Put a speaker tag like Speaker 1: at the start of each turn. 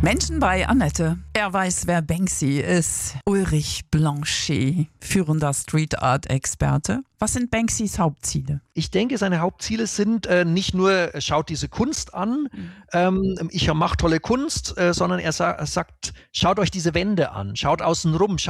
Speaker 1: Menschen bei Annette. Er weiß, wer Banksy ist. Ulrich Blanchet, führender Street Art Experte. Was sind Banksys Hauptziele?
Speaker 2: Ich denke, seine Hauptziele sind nicht nur, schaut diese Kunst an, ich mache tolle Kunst, sondern er sagt, schaut euch diese Wände an, schaut außen rum,